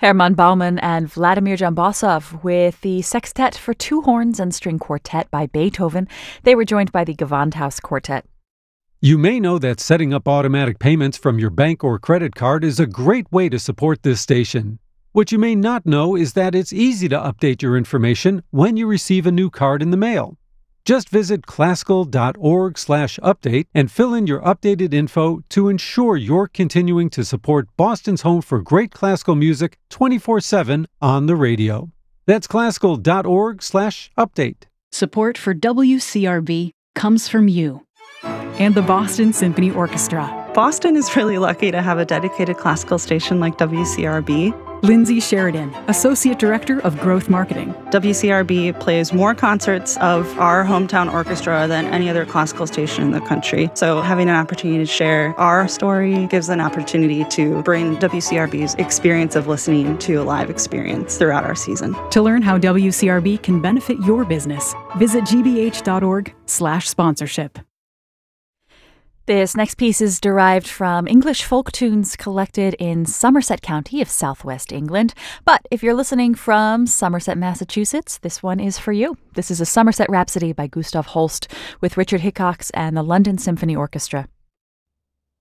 Hermann Baumann and Vladimir Jambosov with the Sextet for Two Horns and String Quartet by Beethoven. They were joined by the Gewandhaus Quartet. You may know that setting up automatic payments from your bank or credit card is a great way to support this station. What you may not know is that it's easy to update your information when you receive a new card in the mail. Just visit classical.org/update and fill in your updated info to ensure you're continuing to support Boston's home for great classical music 24/7 on the radio. That's classical.org/update. Support for WCRB comes from you and the Boston Symphony Orchestra. Boston is really lucky to have a dedicated classical station like WCRB. Lindsay Sheridan, Associate Director of Growth Marketing. WCRB plays more concerts of our hometown orchestra than any other classical station in the country. So having an opportunity to share our story gives an opportunity to bring WCRB's experience of listening to a live experience throughout our season. To learn how WCRB can benefit your business, visit gbh.org/sponsorship. This next piece is derived from English folk tunes collected in Somerset County of southwest England. But if you're listening from Somerset, Massachusetts, this one is for you. This is a Somerset Rhapsody by Gustav Holst with Richard Hickox and the London Symphony Orchestra.